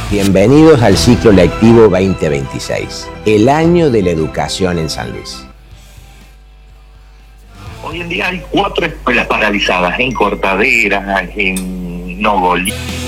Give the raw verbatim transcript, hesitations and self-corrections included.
Bienvenidos al ciclo lectivo veinte veintiséis, el año de la educación en San Luis. Hoy en día hay cuatro escuelas paralizadas en Cortaderas, en Nogolí.